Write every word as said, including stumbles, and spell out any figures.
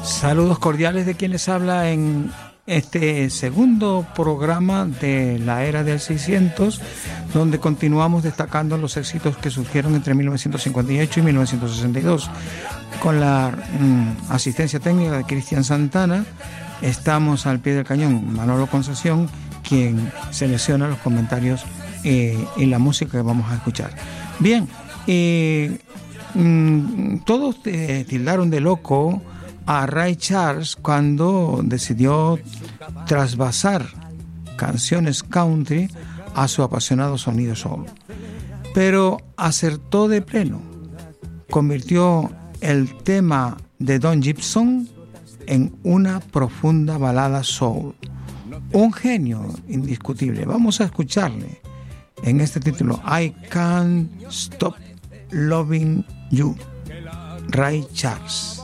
Saludos cordiales de quien les habla en este segundo programa de la era del seiscientos, donde continuamos destacando los éxitos que surgieron entre mil novecientos cincuenta y ocho y mil novecientos sesenta y dos. Con la mm, asistencia técnica de Cristian Santana, estamos al pie del cañón. Manolo Concesión, quien selecciona los comentarios eh, y la música que vamos a escuchar. Bien, eh, mm, todos eh, tildaron de loco a Ray Charles cuando decidió trasvasar canciones country a su apasionado sonido soul, pero acertó de pleno. Convirtió el tema de Don Gibson en una profunda balada soul. Un genio indiscutible. Vamos a escucharle en este título, I Can't Stop Loving You, Ray Charles.